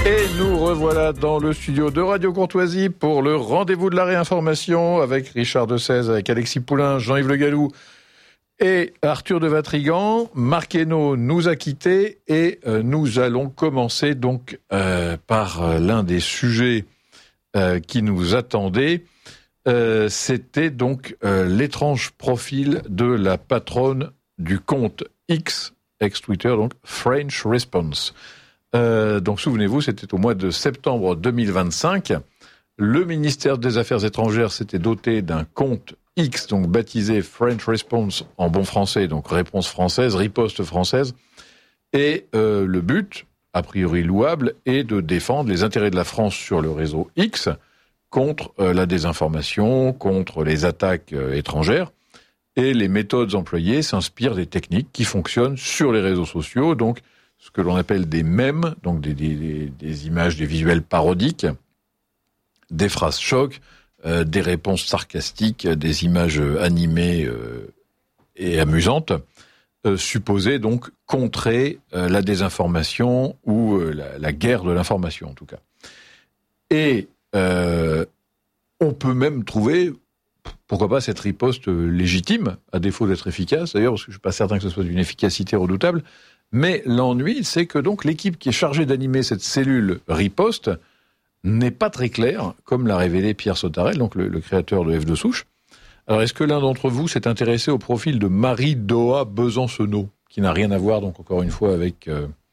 Et nous revoilà dans le studio de Radio Courtoisie pour le rendez-vous de la réinformation avec Richard Dessèze, avec Alexis Poulain, Jean-Yves Le Gallou et Arthur de Vatrigan. Marc Hainaut nous a quittés et nous allons commencer donc par l'un des sujets qui nous attendait. C'était donc l'étrange profil de la patronne du compte X, ex-Twitter, donc French Response. Donc souvenez-vous, c'était au mois de septembre 2025. Le ministère des Affaires étrangères s'était doté d'un compte X, donc baptisé French Response en bon français, donc réponse française, riposte française. Et le but, a priori louable, est de défendre les intérêts de la France sur le réseau X contre la désinformation, contre les attaques étrangères. Et les méthodes employées s'inspirent des techniques qui fonctionnent sur les réseaux sociaux, donc ce que l'on appelle des mèmes, donc des images, des visuels parodiques, des phrases chocs, des réponses sarcastiques, des images animées et amusantes, supposées donc contrer la désinformation ou la guerre de l'information en tout cas. Et on peut même trouver, pourquoi pas, cette riposte légitime, à défaut d'être efficace d'ailleurs, parce que je ne suis pas certain que ce soit d'une efficacité redoutable. Mais l'ennui, c'est que donc l'équipe qui est chargée d'animer cette cellule riposte n'est pas très claire, comme l'a révélé Pierre Sautarel, donc le créateur de F2 Souche. Alors, est-ce que l'un d'entre vous s'est intéressé au profil de Marie Doa Besancenot, qui n'a rien à voir, donc encore une fois, avec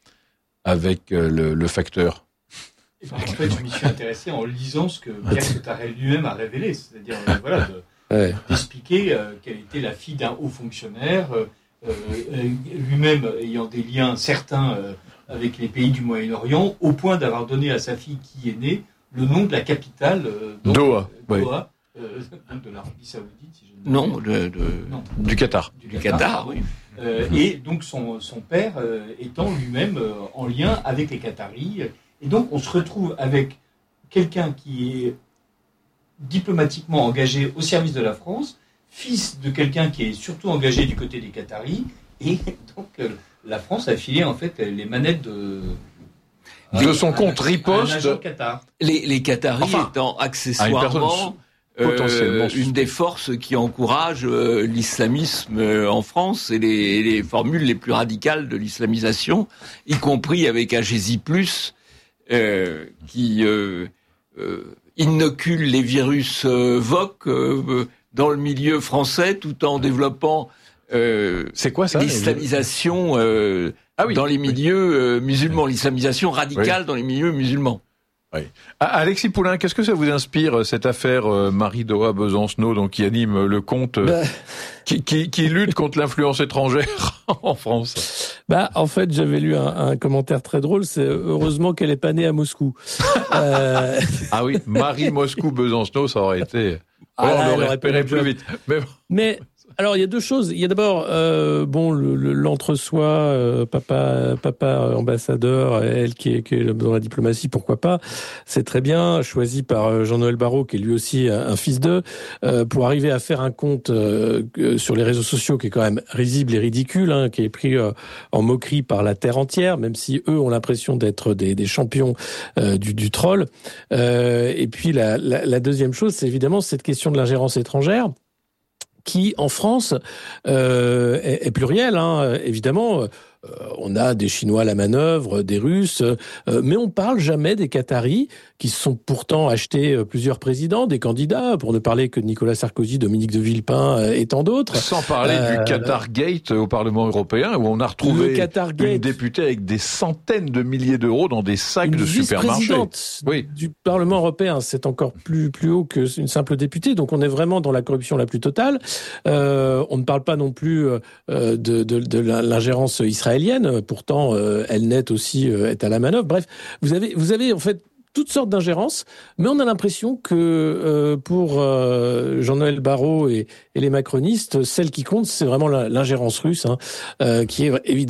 le facteur? En fait, je m'y suis intéressé en lisant ce que Pierre Sautarel lui-même a révélé, c'est-à-dire d'expliquer qu'elle était la fille d'un haut fonctionnaire, lui-même ayant des liens certains avec les pays du Moyen-Orient, au point d'avoir donné à sa fille qui est née le nom de la capitale Doha, Doha, de l'Arabie Saoudite, si je ne me trompe. Non, du Qatar. Du Qatar, oui. Et donc son père étant lui-même en lien avec les Qataris. Et donc on se retrouve avec quelqu'un qui est diplomatiquement engagé au service de la France, fils de quelqu'un qui est surtout engagé du côté des Qataris, et donc la France a filé en fait les manettes de son compte riposte. Les Qataris étant accessoirement une des forces qui encourage l'islamisme en France et les formules les plus radicales de l'islamisation, y compris avec Agesi+, qui inocule les virus VOC dans le milieu français, tout en développant c'est quoi ça, l'islamisation dans les milieux musulmans, l'islamisation radicale dans les milieux musulmans. Oui. Alexis Poulain, qu'est-ce que ça vous inspire, cette affaire Marie Doa Besancenot, donc qui anime le compte qui lutte contre l'influence étrangère en France? En fait, j'avais lu un commentaire très drôle, c'est heureusement qu'elle est pas née à Moscou. Ah oui, Marie Moscou Besancenot, ça aurait été... on l'aurait repéré plus vite. Mais alors, il y a deux choses. Il y a d'abord, l'entre-soi, papa ambassadeur, elle qui est dans la diplomatie, pourquoi pas. C'est très bien, choisi par Jean-Noël Barrot, qui est lui aussi un fils d'eux, pour arriver à faire un compte sur les réseaux sociaux qui est quand même risible et ridicule, qui est pris en moquerie par la terre entière, même si eux ont l'impression d'être des champions du troll. Et puis la deuxième chose, c'est évidemment cette question de l'ingérence étrangère, qui, en France, est pluriel, évidemment. On a des Chinois à la manœuvre, des Russes, mais on parle jamais des Qataris, qui se sont pourtant achetés plusieurs présidents, des candidats, pour ne parler que de Nicolas Sarkozy, Dominique de Villepin et tant d'autres. Sans parler du Qatar Gate au Parlement européen, où on a retrouvé une députée avec des centaines de milliers d'euros dans des sacs de supermarchés. Une vice-présidente du Parlement européen, c'est encore plus haut qu'une simple députée, donc on est vraiment dans la corruption la plus totale. On ne parle pas non plus de l'ingérence israélienne, pourtant Elnet aussi est à la manœuvre. Bref, vous avez en fait toutes sortes d'ingérences, mais on a l'impression que pour Jean-Noël Barrot et les macronistes, celle qui compte, c'est vraiment l'ingérence russe, qui est évidemment